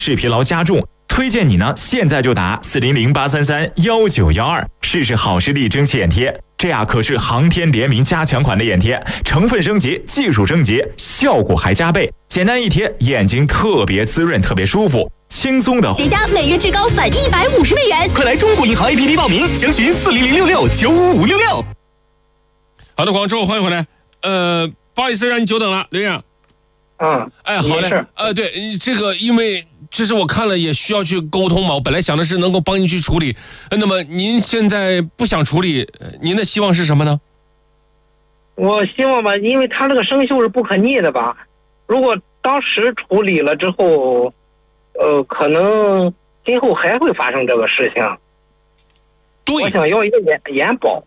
视疲劳加重。推荐你呢，现在就打400-833-1912，试试好视力蒸汽眼贴。这呀可是航天联名加强款的眼贴，成分升级，技术升级，效果还加倍。简单一贴，眼睛特别滋润，特别舒服，轻松的。 叠加每月至高返150美元， 快来中国银行 APP 报名，详询40066-95566。 好的，广州欢迎回来。不好意思让你久等了，刘洋。哎，好嘞。对，这个因为这是我看了也需要去沟通嘛，我本来想的是能够帮您去处理，那么您现在不想处理，您的希望是什么呢？ 我希望吧，因为他这个生锈是不可逆的吧，如果当时处理了之后，可能今后还会发生这个事情。 对， 我想要一个延保。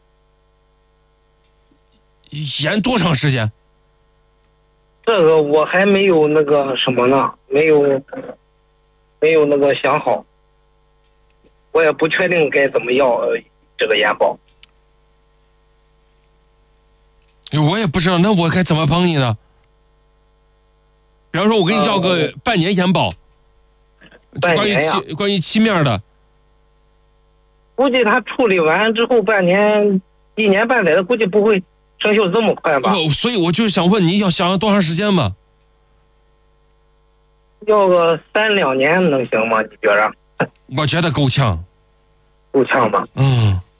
延多长时间？ 这个我还没有那个什么呢，没有那个想好，我也不确定该怎么要这个延保。 我也不知道，那我该怎么帮你呢？比方说，我给你要个半年延保，关于漆面的。 估计他处理完之后半年、1年半载的，估计不会生锈这么快吧？ 所以我就想问你，想要多长时间嘛？ 要个3-2年能行吗？你觉着？ 我觉得够呛。 够呛吧？ 嗯。